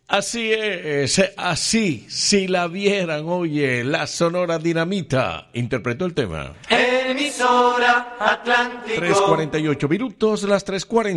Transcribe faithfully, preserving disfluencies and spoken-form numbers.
Así es, así, si la vieran, oye, la Sonora Dinamita interpretó el tema. Emisora Atlántico. tres cuarenta y ocho minutos, las tres cuarenta.